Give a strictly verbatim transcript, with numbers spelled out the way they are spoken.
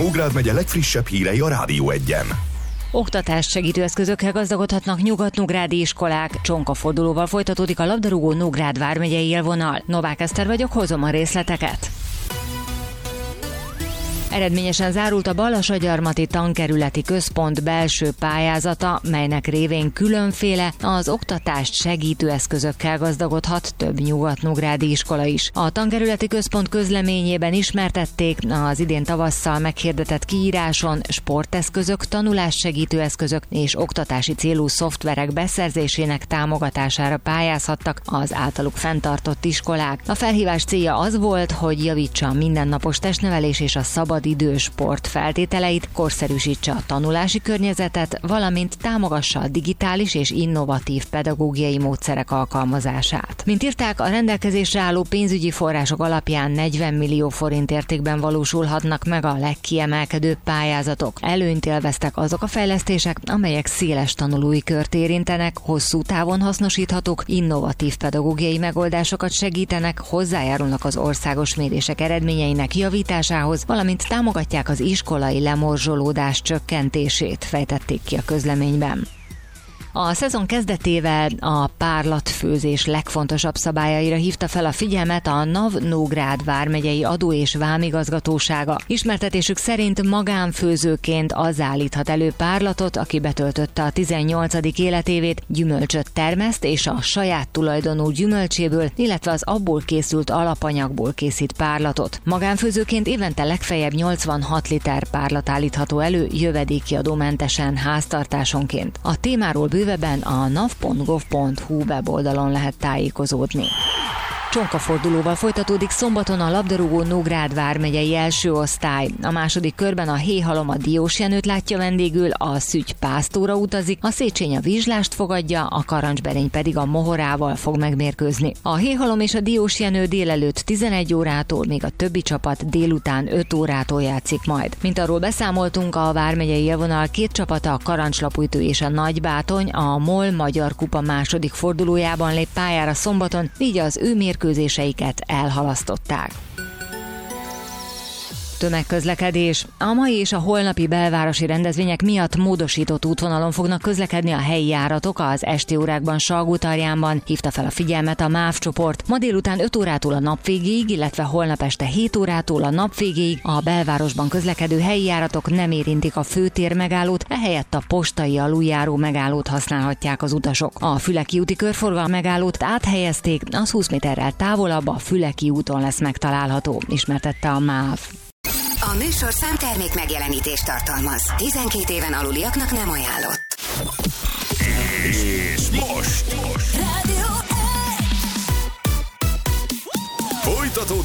Nógrád megye legfrissebb hírei a Rádió Egyen. Oktatást segítő eszközökkel gazdagodhatnak nyugat-nógrádi iskolák. Csonkafordulóval folytatódik a labdarúgó Nógrád vármegyei élvonal. Novák Eszter vagyok, hozom a részleteket. Eredményesen zárult a Balassagyarmati Tankerületi Központ belső pályázata, melynek révén különféle az oktatást segítő eszközökkel gazdagodhat több nyugat-nógrádi iskola is. A Tankerületi Központ közleményében ismertették, az idén tavasszal meghirdetett kiíráson sporteszközök, tanulássegítő eszközök és oktatási célú szoftverek beszerzésének támogatására pályázhattak az általuk fenntartott iskolák. A felhívás célja az volt, hogy javítsa a mindennapos testnevelés és a szabad idősport feltételeit, korszerűsítse a tanulási környezetet, valamint támogassa a digitális és innovatív pedagógiai módszerek alkalmazását. Mint írták, a rendelkezésre álló pénzügyi források alapján negyven millió forint értékben valósulhatnak meg a legkiemelkedőbb pályázatok. Előnyt élveztek azok a fejlesztések, amelyek széles tanulói kört érintenek, hosszú távon hasznosíthatók, innovatív pedagógiai megoldásokat segítenek, hozzájárulnak az országos mérések eredményeinek javításához, valamint támogatják az iskolai lemorzsolódás csökkentését, fejtették ki a közleményben. A szezon kezdetével a párlatfőzés legfontosabb szabályaira hívta fel a figyelmet a NAV Nógrád vármegyei adó- és vámigazgatósága. Ismertetésük szerint magánfőzőként az állíthat elő párlatot, aki betöltötte a tizennyolcadik életévét, gyümölcsöt termeszt és a saját tulajdonú gyümölcséből, illetve az abból készült alapanyagból készít párlatot. Magánfőzőként évente legfeljebb nyolcvanhat liter párlat állítható elő jövedéki adómentesen háztartásonként. A témáról bővebben a nav pont gov pont hu weboldalon lehet tájékozódni. Csonkafordulóval folytatódik szombaton a labdarúgó Nógrád vármegyei első osztály. A második körben a Héhalom a Diós Jenőt látja vendégül, a Szügy Pásztóra utazik, a Széchenyi a Vizslást fogadja, a Karancsberény pedig a Mohorával fog megmérkőzni. A Héhalom és a Diós Jenő délelőtt tizenegy órától, még a többi csapat délután öt órától játszik majd. Mint arról beszámoltunk, a vármegyei élvonal két csapata, a Karancslapújtő és a Nagybátony a MOL Magyar Kupa második fordulójában lép pályára szombaton, így az ő mérkőzéseiket elhalasztották. Tömegközlekedés. A mai és a holnapi belvárosi rendezvények miatt módosított útvonalon fognak közlekedni a helyi járatok az esti órákban Salgótarjánban, hívta fel a figyelmet a MÁV csoport. Ma délután öt órától a nap végéig, illetve holnap este hét órától a nap végéig a belvárosban közlekedő helyi járatok nem érintik a főtér megállót, ehelyett a postai aluljáró megállót használhatják az utasok. A Füleki úti körforgalom megállót áthelyezték, az húsz méterrel távolabb a Füleki úton lesz megtalálható, ismertette a MÁV. A műsor számtermék megjelenítést tartalmaz. tizenkét éven aluliaknak nem ajánlott. És most, most. Rádió folytatódik